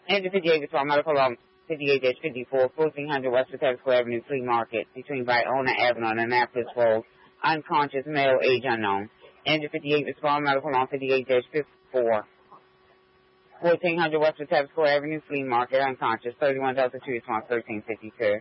Engine 58 respond medical law 58-54, 1400 West Patapsco Avenue, Flea Market, between Viola Avenue and Annapolis Road. Unconscious, male, age unknown. Engine 58 respond medical law 58-54. 1400 West Patapsco Avenue, Flea Market, unconscious. 31 Delta 2 response 1352.